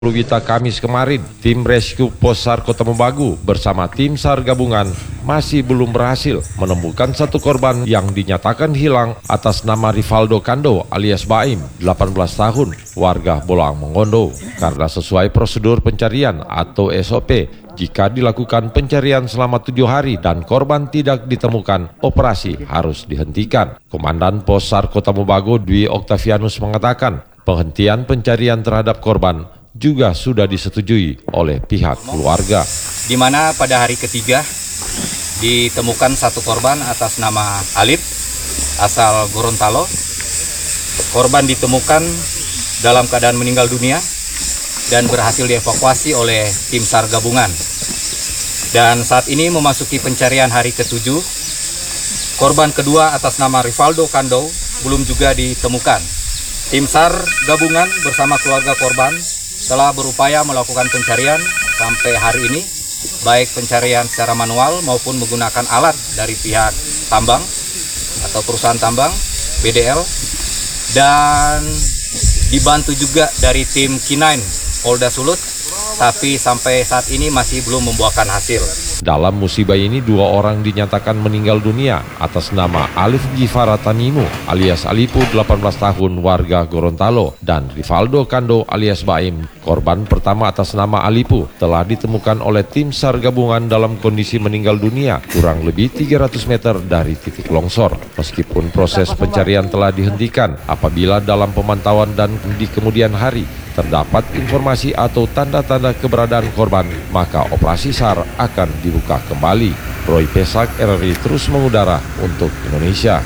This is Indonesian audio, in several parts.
Wita Kamis kemarin, tim Rescue Posar Kota Mobagu bersama tim SAR gabungan masih belum berhasil menemukan satu korban yang dinyatakan hilang atas nama Rivaldo Kando alias Baim, 18 tahun, warga Boloang Mongondo. Karena sesuai prosedur pencarian atau SOP, jika dilakukan pencarian selama 7 hari dan korban tidak ditemukan, operasi harus dihentikan. Komandan Posar Kota Mobagu Dwi Oktavianus mengatakan, penghentian pencarian terhadap korban juga sudah disetujui oleh pihak keluarga. Di mana pada hari ketiga ditemukan satu korban atas nama Alif asal Gorontalo. Korban ditemukan dalam keadaan meninggal dunia dan berhasil dievakuasi oleh tim SAR gabungan. Dan saat ini memasuki pencarian hari ke-7. Korban kedua atas nama Rivaldo Kando belum juga ditemukan. Tim SAR gabungan bersama keluarga korban telah berupaya melakukan pencarian sampai hari ini, baik pencarian secara manual maupun menggunakan alat dari pihak tambang atau perusahaan tambang, BDL, dan dibantu juga dari tim K9 Polda Sulut, tapi sampai saat ini masih belum membuahkan hasil. Dalam musibah ini 2 orang dinyatakan meninggal dunia atas nama Alif Gifara Tanimu alias Alipu 18 tahun warga Gorontalo dan Rivaldo Kando alias Baim. Korban pertama atas nama Alipu telah ditemukan oleh tim SAR gabungan dalam kondisi meninggal dunia kurang lebih 300 meter dari titik longsor. Meskipun proses pencarian telah dihentikan, apabila dalam pemantauan dan di kemudian hari terdapat informasi atau tanda-tanda keberadaan korban, maka operasi SAR akan dibuka kembali. Roy Pesak, RRI terus mengudara untuk Indonesia.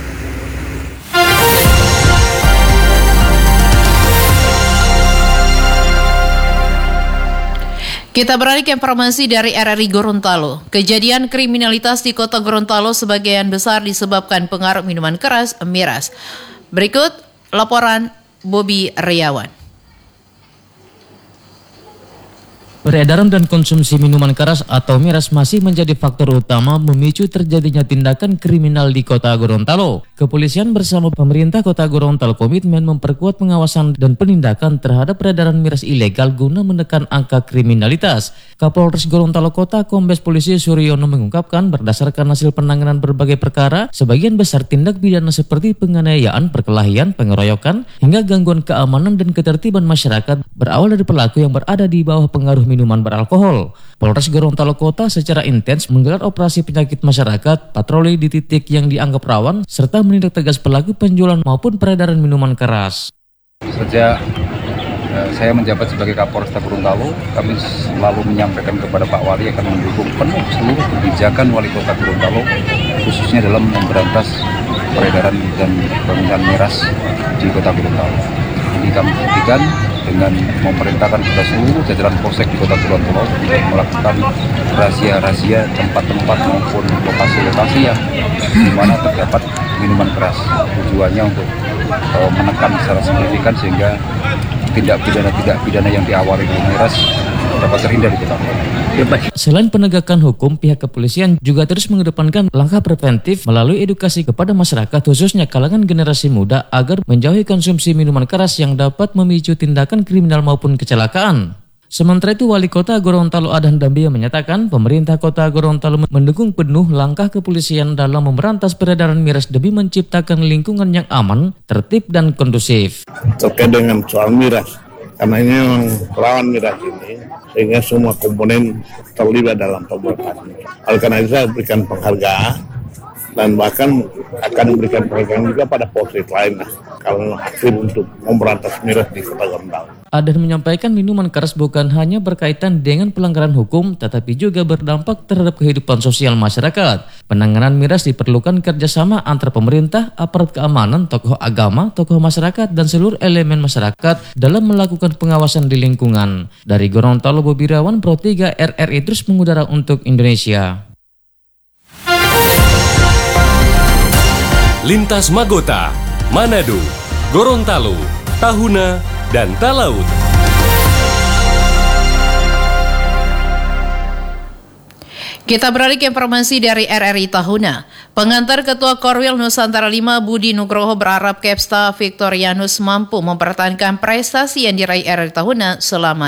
Kita beralih ke informasi dari RRI Gorontalo. Kejadian kriminalitas di kota Gorontalo sebagian besar disebabkan pengaruh minuman keras, miras. Berikut laporan Bobby Riawan. Peredaran dan konsumsi minuman keras atau miras masih menjadi faktor utama memicu terjadinya tindakan kriminal di kota Gorontalo. Kepolisian bersama pemerintah kota Gorontalo komitmen memperkuat pengawasan dan penindakan terhadap peredaran miras ilegal guna menekan angka kriminalitas. Kapolres Gorontalo Kota Kombes Polisi Suryono mengungkapkan berdasarkan hasil penanganan berbagai perkara, sebagian besar tindak pidana seperti penganiayaan, perkelahian, pengeroyokan, hingga gangguan keamanan dan ketertiban masyarakat berawal dari pelaku yang berada di bawah pengaruh minuman beralkohol. Polres Gorontalo Kota secara intens menggelar operasi penyakit masyarakat, patroli di titik yang dianggap rawan, serta menindak tegas pelaku penjualan maupun peredaran minuman keras. Sejak saya menjabat sebagai Kapolresta Gorontalo, kami selalu menyampaikan kepada Pak Wali akan mendukung penuh seluruh kebijakan Wali Kota Gorontalo, khususnya dalam memberantas peredaran dan penggunaan miras di Kota Gorontalo. Ini kami buktikan dengan memerintahkan kepada seluruh jajaran polsek di Kota Gorontalo untuk melakukan razia-razia tempat-tempat maupun lokasi-lokasi yang di mana terdapat minuman keras. Tujuannya untuk menekan secara signifikan sehingga tindak pidana yang diawali dengan miras dapat terhindar di Kota Gorontalo. Selain penegakan hukum, pihak kepolisian juga terus mengedepankan langkah preventif melalui edukasi kepada masyarakat, khususnya kalangan generasi muda, agar menjauhi konsumsi minuman keras yang dapat memicu tindakan kriminal maupun kecelakaan. Sementara itu, Wali Kota Gorontalo Adhan Dambia menyatakan pemerintah Kota Gorontalo mendukung penuh langkah kepolisian dalam memberantas peredaran miras demi menciptakan lingkungan yang aman, tertib, dan kondusif. Terkait dengan soal miras, karena ini memang rawan miras ini, sehingga semua komponen terlibat dalam pembuatan. Oleh karena itu saya berikan penghargaan dan bahkan akan memberikan penghargaan juga pada polsek lain kalau aktif untuk memberantas miras di Kota Gorontalo. Adhan menyampaikan minuman keras bukan hanya berkaitan dengan pelanggaran hukum, tetapi juga berdampak terhadap kehidupan sosial masyarakat. Penanganan miras diperlukan kerjasama antara pemerintah, aparat keamanan, tokoh agama, tokoh masyarakat, dan seluruh elemen masyarakat dalam melakukan pengawasan di lingkungan. Dari Gorontalo, Bobby Riawan, Pro 3 RRI terus mengudara untuk Indonesia. Lintas Magota, Manado, Gorontalo, Tahuna, dan Talaut. Kita beralih ke informasi dari RRI Tahuna. Pengantar Ketua Korwil Nusantara 5 Budi Nugroho berharap Kepsta Victorianus mampu mempertahankan prestasi yang diraih RRI Tahuna selama